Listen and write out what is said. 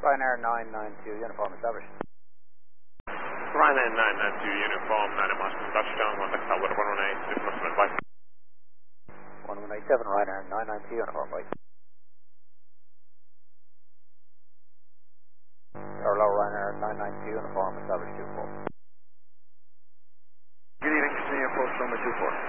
Ryanair 992, uniform established. Ryanair 992, uniform, 9 miles from touchdown, 1 Lexar, 118, different advice. 1187, Ryanair 992, uniform, bye. Hello, Ryanair 992, uniform established 24. Good evening, continue approach number 24.